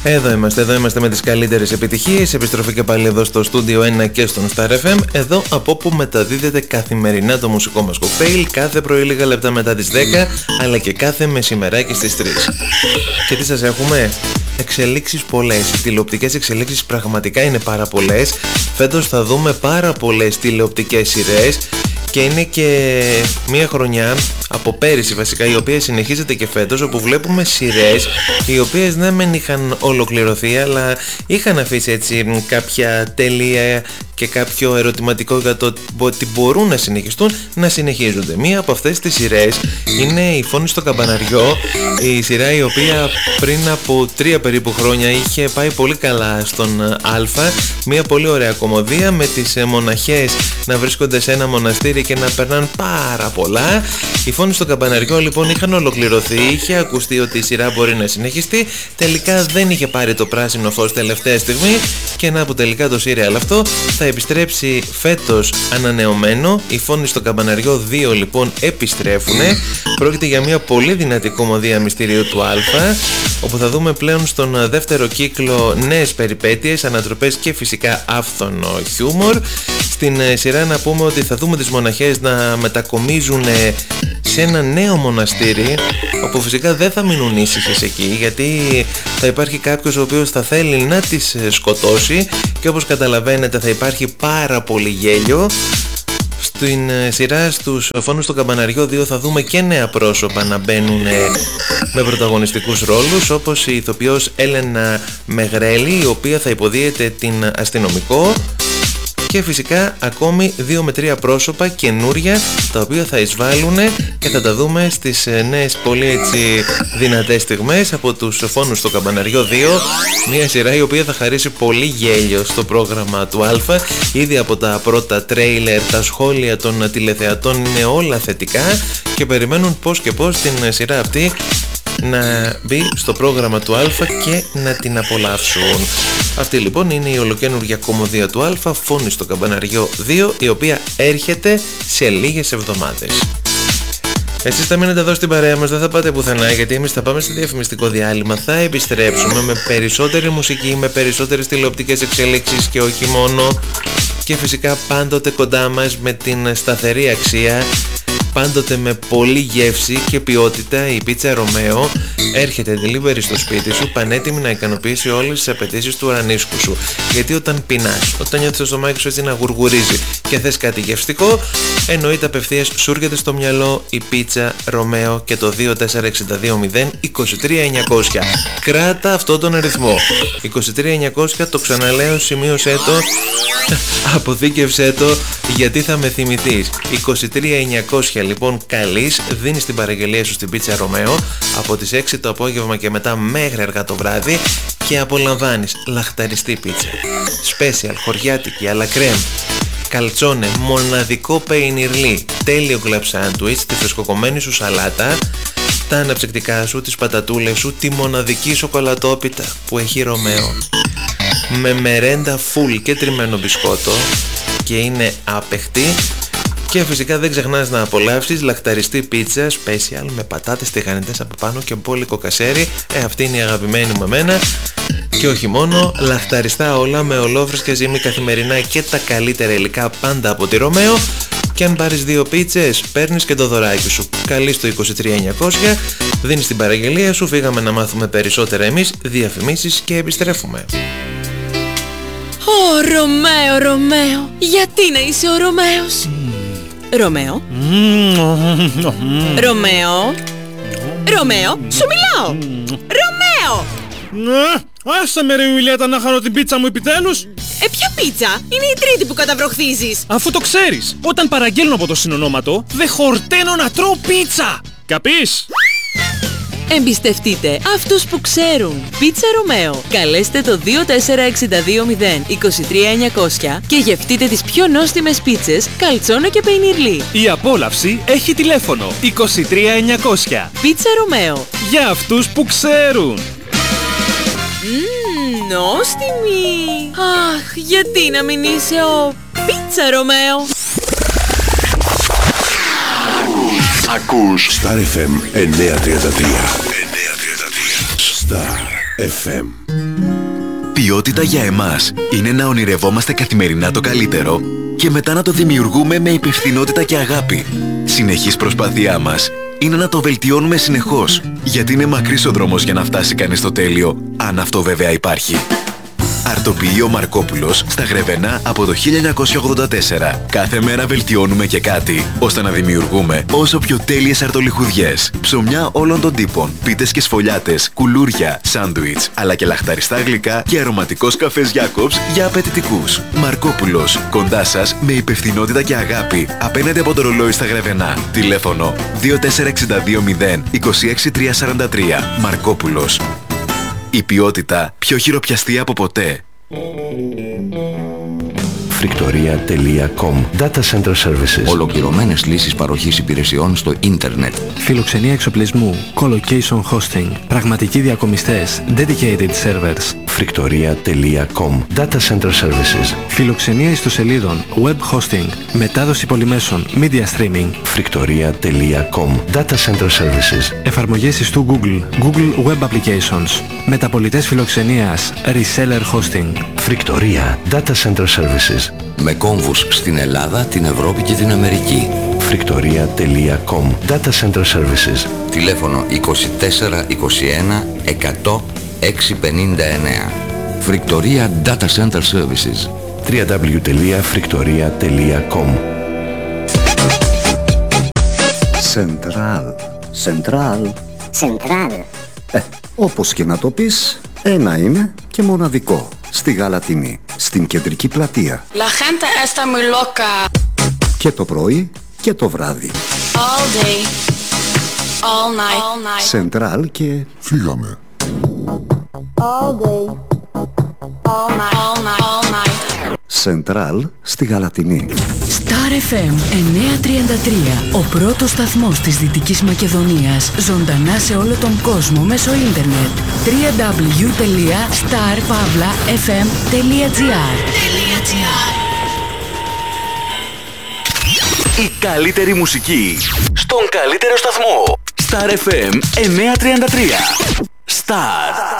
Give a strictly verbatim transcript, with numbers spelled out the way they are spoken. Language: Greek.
Εδώ είμαστε, εδώ είμαστε με τις καλύτερες επιτυχίες. Επιστροφή και πάλι εδώ στο στούντιο ένα και στον Star εφ εμ. Εδώ από όπου μεταδίδεται καθημερινά το μουσικό μας κοκτέιλ. Κάθε πρωί λίγα λεπτά μετά τις δέκα, αλλά και κάθε μεσημεράκι στις τρεις. Και τι σας έχουμε? Εξελίξεις πολλές. Οι τηλεοπτικές εξελίξεις πραγματικά είναι πάρα πολλές. Φέτος θα δούμε πάρα πολλές τηλεοπτικές σειρές. Και είναι και μια χρονιά από πέρυσι βασικά, η οποία συνεχίζεται και φέτος, όπου βλέπουμε σειρές οι οποίες δεν μεν είχαν ολοκληρωθεί, αλλά είχαν αφήσει έτσι κάποια τελεία και κάποιο ερωτηματικό για το ότι μπορούν να συνεχιστούν, να συνεχίζονται. Μία από αυτές τις σειρές είναι η Φόνη στο Καμπαναριό, η σειρά η οποία πριν από τρία περίπου χρόνια είχε πάει πολύ καλά στον Α. Μια πολύ ωραία κομμωδία με τις μοναχές να βρίσκονται σε ένα μοναστήρι και να περνάνε πάρα πολλά. Οι Φόνοι στο Καμπαναριό λοιπόν είχαν ολοκληρωθεί, είχε ακουστεί ότι η σειρά μπορεί να συνεχιστεί, τελικά δεν είχε πάρει το πράσινο φως τελευταία στιγμή και να που τελικά το σύριαλ αυτό θα επιστρέψει φέτος ανανεωμένο. Οι Φόνοι στο Καμπαναριό δύο λοιπόν επιστρέφουνε. Πρόκειται για μια πολύ δυνατή κομμωδία μυστηρίου του Α, όπου θα δούμε πλέον στον δεύτερο κύκλο νέες περιπέτειες, ανατροπές και φυσικά άφθονο χιούμορ. Στην σειρά να πούμε ότι θα δούμε τις μοναχές να μετακομίζουν σε ένα νέο μοναστήρι, όπου φυσικά δεν θα μείνουν ήσυχες εκεί, γιατί θα υπάρχει κάποιος ο οποίος θα θέλει να τις σκοτώσει και όπως καταλαβαίνετε θα υπάρχει πάρα πολύ γέλιο. Στην σειρά στους Φόνους στο Καμπαναριό δύο θα δούμε και νέα πρόσωπα να μπαίνουν με πρωταγωνιστικούς ρόλους, όπως η ηθοποιός Έλενα Μεγρέλη, η οποία θα υποδίεται την αστυνομικό, και φυσικά ακόμη δύο με τρία πρόσωπα καινούρια, τα οποία θα εισβάλλουν και θα τα δούμε στις νέες πολύ έτσι δυνατές στιγμές από τους Φόνους στο Καμπαναριό δύο. Μια σειρά η οποία θα χαρίσει πολύ γέλιο στο πρόγραμμα του Α. Ήδη από τα πρώτα τρέιλερ τα σχόλια των τηλεθεατών είναι όλα θετικά και περιμένουν πώς και πώς την σειρά αυτή να μπει στο πρόγραμμα του Α και να την απολαύσουν. Αυτή λοιπόν είναι η ολοκαίνουργια κομμωδία του Α, Φόνοι στο Καμπαναριό δύο, η οποία έρχεται σε λίγες εβδομάδες. Εσείς θα μείνετε εδώ στην παρέα μας, δεν θα πάτε πουθενά, γιατί εμείς θα πάμε σε διαφημιστικό διάλειμμα. Θα επιστρέψουμε με περισσότερη μουσική, με περισσότερες τηλεοπτικές εξελίξεις και όχι μόνο. Και φυσικά πάντοτε κοντά μας με την σταθερή αξία, πάντοτε με πολλή γεύση και ποιότητα, η πίτσα Ρωμαίο έρχεται delivery στο σπίτι σου, πανέτοιμη να ικανοποιήσει όλες τις απαιτήσεις του ουρανίσκου σου. Γιατί όταν πεινάς, όταν νιώθεις το στομάχι σου έτσι να γουργουρίζει και θες κάτι γευστικό, εννοείται απευθείας σου έρχεται στο μυαλό η πίτσα Ρωμαίο και το δύο τέσσερα έξι δύο μηδέν είκοσι τρία εννιακόσια. Κράτα αυτόν τον αριθμό. είκοσι τρία εννιακόσια, το ξαναλέω, σημείωσέ το, αποθήκευσέ το, γιατί θα με θυμηθείς. είκοσι τρία εννιακόσια λοιπόν καλείς, δίνεις την παραγγελία σου στην πίτσα Ρωμαίο από τις έξι το απόγευμα και μετά μέχρι αργά το βράδυ και απολαμβάνεις λαχταριστή πίτσα, special, χωριάτικη, αλλά κρέμ, καλτσόνε, μοναδικό πεϊνιρλί, τέλειο κλαμπ σάντουιτς, τη φρεσκοκομμένη σου σαλάτα, τα αναψυκτικά σου, τις πατατούλες σου, τη μοναδική σοκολατόπιτα που έχει Ρωμαίο, με μερέντα full και τριμμένο μπισκότο και είναι άπεχτη. Και φυσικά δεν ξεχνάς να απολαύσεις λαχταριστή πίτσα special με πατάτες τηγανιτές από πάνω και μπόλικο κασέρι. Ε, αυτή είναι η αγαπημένη μου εμένα. Και όχι μόνο, λαχταριστά όλα με ολόφρεσκα ζύμη καθημερινά και τα καλύτερα υλικά πάντα από τη Ρωμαίο. Και αν πάρεις δύο πίτσες, παίρνεις και το δωράκι σου. Καλείς το είκοσι τρία εννιακόσια, δίνεις την παραγγελία σου, φύγαμε να μάθουμε περισσότερα εμείς, διαφημίσεις και επιστρέφουμε. Ω, Ρωμαίο, Ρωμαίο, γιατί να είσαι ο Ρωμαίος? Ρωμαίο. Ρωμαίο. Ρωμαίο, σου μιλάω. Ρωμαίο. Άσε με ρε Ιουλιέτα να χαρώ την πίτσα μου επιτέλους. Ε, ποια πίτσα? Είναι η τρίτη που καταβροχθίζεις. Αφού το ξέρεις, όταν παραγγέλνω από το συνονόματο, δεν χορταίνω να τρώω πίτσα. Καπείς? Εμπιστευτείτε αυτούς που ξέρουν. Πίτσα Ρωμαίο. Καλέστε το δύο τέσσερα έξι δύο μηδέν είκοσι τρία εννιακόσια και γευτείτε τις πιο νόστιμες πίτσες, καλτσόνο και πεϊνιρλί. Η απόλαυση έχει τηλέφωνο είκοσι τρία εννιακόσια. Πίτσα Ρωμαίο. Για αυτούς που ξέρουν. Μμμ, νόστιμη. Αχ, γιατί να μην είσαι ο Πίτσα Ρωμαίο? Ακούς Star εφ εμ εννιακόσια τριάντα τρία. εννιακόσια τριάντα τρία. Star. εφ εμ. Ποιότητα για εμάς είναι να ονειρευόμαστε καθημερινά το καλύτερο και μετά να το δημιουργούμε με υπευθυνότητα και αγάπη. Συνεχής προσπάθειά μας είναι να το βελτιώνουμε συνεχώς, γιατί είναι μακρύς ο δρόμος για να φτάσει κανείς στο τέλειο, αν αυτό βέβαια υπάρχει. Αρτοποιείο Μαρκόπουλος στα Γρεβενά από το χίλια εννιακόσια ογδόντα τέσσερα. Κάθε μέρα βελτιώνουμε και κάτι, ώστε να δημιουργούμε όσο πιο τέλειες αρτολιχουδιές. Ψωμιά όλων των τύπων, πίτες και σφολιάτες, κουλούρια, σάντουιτς, αλλά και λαχταριστά γλυκά και αρωματικός καφές Γιάκοψ για απαιτητικούς. Μαρκόπουλος, κοντά σας με υπευθυνότητα και αγάπη, απέναντι από το ρολόι στα Γρεβενά. Τηλέφωνο δύο τέσσερα έξι δύο μηδέν είκοσι έξι τριακόσια σαράντα τρία. Μαρκόπουλος. Η ποιότητα πιο χειροπιαστή από ποτέ. Φρικτορία τελεία κομ Data Center Services. Ολοκληρωμένες λύσεις παροχής υπηρεσιών στο ίντερνετ. Φιλοξενία εξοπλισμού. Colocation hosting. Πραγματικοί διακομιστές. Dedicated servers. Φρικτορία τελεία κομ Data Center Services. Φιλοξενία ιστοσελίδων. Web hosting. Μετάδοση πολυμέσων. Media streaming. Φρικτορία τελεία κομ Data Center Services. Εφαρμογές ιστού Google. Google Web Applications. Μεταπολιτές φιλοξενίας. Reseller hosting. Φρικτορία Data Center Services. Με κόμβους στην Ελλάδα, την Ευρώπη και την Αμερική. Φρικτορία τελεία κομ Data Center Services. Τηλέφωνο είκοσι τέσσερα είκοσι ένα εκατό έξι πενήντα εννέα. Φρικτορία Data Center Services. double-u double-u double-u τελεία φρικτορία τελεία κομ. Σεντράλ. Σεντράλ. Σεντράλ. Ε, όπως και να το πεις, ένα είναι και μοναδικό. Στη Γαλατινή, στην κεντρική πλατεία. La gente está muy loca. Και το πρωί και το βράδυ. All day. All night. All night. Σεντράλ και... Φύγαμε. All day. All night. All night. All night. Σεντράλ στη Γαλατινή. Star εφ εμ εννιακόσια τριάντα τρία. Ο πρώτος σταθμός της Δυτικής Μακεδονίας. Ζωντανά σε όλο τον κόσμο μέσω ίντερνετ. double-u double-u double-u τελεία star pavla f m τελεία g r. Η καλύτερη μουσική στον καλύτερο σταθμό. Star εφ εμ εννιακόσια τριάντα τρία. Star.